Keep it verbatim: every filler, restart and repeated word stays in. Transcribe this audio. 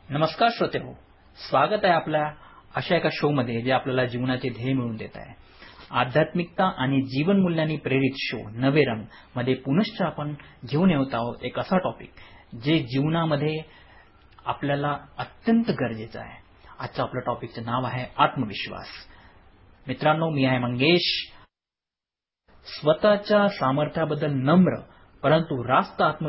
नमस्कार श्रोतेहो, स्वागत आहे आपल्या अशा एका शो मध्ये जे आपल्याला जीवनाचे ध्येय मिळवून देत आहे. आध्यात्मिकता आणि जीवन मूल्यांनी प्रेरित शो नवे रंग मध्ये पुनश्च आपण घेऊन येत आहोत एक असा टॉपिक जे जीवनामध्ये आपल्याला अत्यंत गरजेचं आहे. आजचं आपलं टॉपिकचं नाव आहे आत्मविश्वास. मित्रांनो, मी आहे मंगेश. स्वतःच्या सामर्थ्याबद्दल नम्र परंतु रास्त आत्मविश्वास